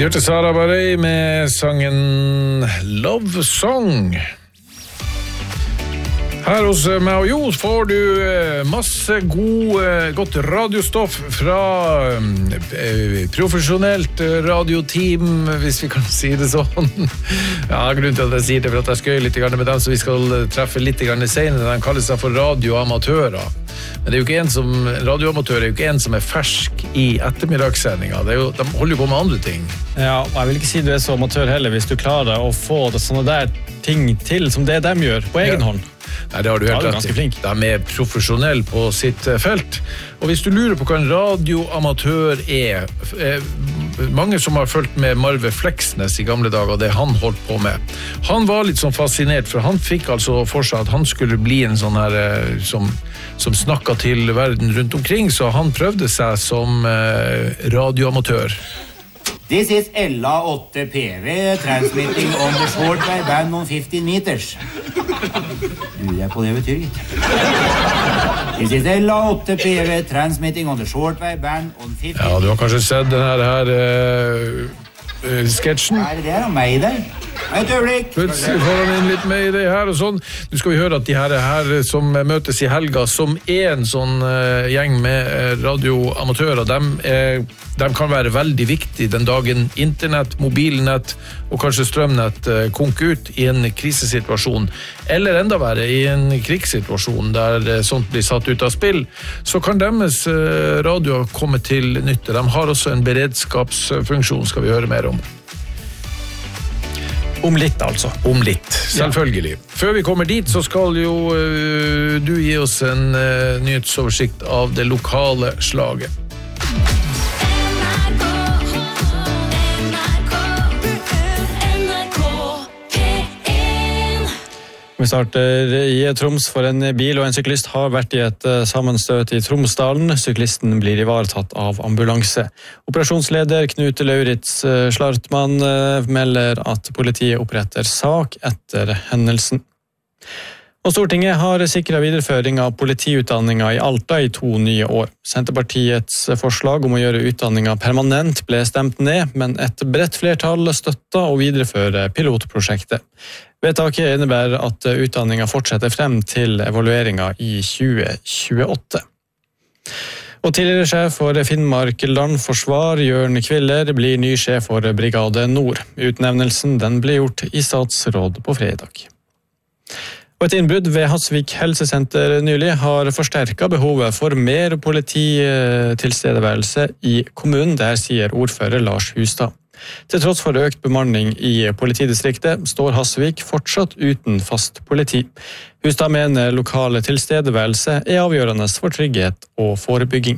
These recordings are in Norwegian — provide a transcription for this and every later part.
Vi hørte Sara Barei med sangen Love Song. Her hos meg og Jo får du masse godt radiostoff fra profesjonelt radioteam, hvis vi kan si det sånn. Ja, grunnen til at jeg sier det for at jeg skøyer litt med dem, så vi skal treffe litt senere. De kaller seg for radioamatører. Men det er jo ikke en som, radioamatører er jo ikke en som er fersk i ettermiddagssendinga. De holder jo på med andre ting. Ja, jeg vil ikke si du er så amatør heller hvis du klarer å få det sånne der ting til som det de gjør på egen hånd. Nei, det har du helt rett i. De er profesjonelle på sitt felt. Og hvis du lurer på hva en radioamatør er, mange som har fulgt med Marve Fleksnes i gamle dager, det han holdt på med. Han var litt sånn fascinert, for han fikk altså for seg at han skulle bli en sånn her som snakket til verden rundt omkring, så han prøvde seg som radioamatør. This is Ella 8PV transmitting on the shortwave band on 15 meters. Lurer jeg på det betyr ikke. This is Ella 8PV transmitting on the shortwave band on 15 meters. Ja, du har kanskje sett den her sketsjen? Det av meg der. Et øyeblikk. Plutselig får han inn litt med i det her og sånn. Nu skal vi høre at de her som møtes i helga, som en sånn gjeng med radioamatører, de kan være veldig viktige den dagen internett, mobilnett og kanskje strømnett konker ut i en krisesituasjon, eller enda verre i en krigssituasjon der sånt blir satt ut av spill, så kan deres radio komme til nytte. De har også en beredskapsfunksjon, skal vi høre mer om. Om litt, altså. Om litt, selvfølgelig. Ja. Før vi kommer dit, så skal jo du gi oss en nyhetsoversikt av det lokale slaget. Vi starter i Troms, for en bil og en syklist har vært i et sammenstøt i Tromsdalen. Syklisten blir ivaretatt av ambulanse. Operasjonsleder Knut Lauritz Slartmann melder at politiet oppretter sak etter hendelsen. Og Stortinget har sikret videreføring av politiutdanninga i Alta i 2 nye år. Senterpartiets forslag om å gjøre utdanninga permanent ble stemt ned, men et bredt flertall støtta å videreføre pilotprosjektet. Vedtaket innebærer at utdanninga fortsetter frem til evalueringa i 2028. Og tidligere sjef for Finnmark Landforsvar, Jørn Kviller, blir ny sjef for Brigade Nord. Utnevnelsen den ble gjort i statsråd på fredag. Og et innbrudd ved Hasvik helsesenter nylig har forsterket behovet for mer polititilstedeværelse i kommunen, der sier ordfører Lars Hustad. Til tross for økt bemanning i politidistriktet står Hasvik fortsatt uten fast politi. Hustad mener lokale tilstedeværelse er avgjørende for trygghet og forebygging.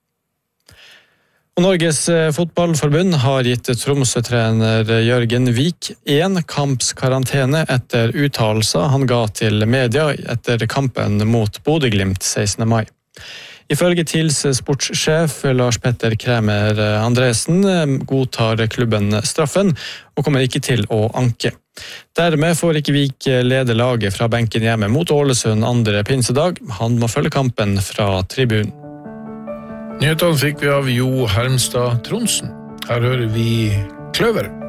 Og Norges fotballforbund har gitt Tromsø-trener Jørgen Vik 1 kampskarantene etter uttalelser han ga til media etter kampen mot Bodø/Glimt 16. mai. Ifølge TILs sportssjef Lars Petter Kremer Andresen godtar klubben straffen og kommer ikke til å anke. Dermed får ikke Vik lede laget fra benken hjemme mot Ålesund 2. pinsedag. Han må følge kampen fra tribunen. Nyhetene fikk vi av Jo Hermstad Tronsen. Her hører vi Kløver.